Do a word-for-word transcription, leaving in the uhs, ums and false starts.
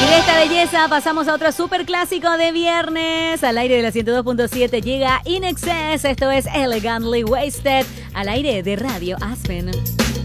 de esta belleza pasamos a otro super clásico de viernes. Al aire de la ciento dos punto siete llega In Excess. Esto es Elegantly Wasted. Al aire de Radio Aspen.